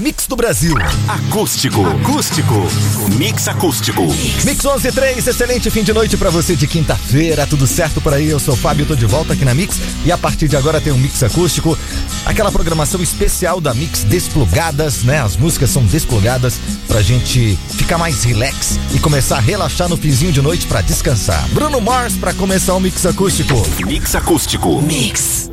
mix do Brasil. Acústico. Mix acústico. Mix 11:03, excelente fim de noite pra você de quinta-feira, tudo certo por aí? Eu sou o Fábio, tô de volta aqui na Mix e a partir de agora tem um mix acústico, aquela programação especial da Mix Desplugadas, né? As músicas são desplugadas pra gente ficar mais relax e começar a relaxar no finzinho de noite pra descansar. Bruno Mars pra começar o mix acústico. Mix acústico. Mix.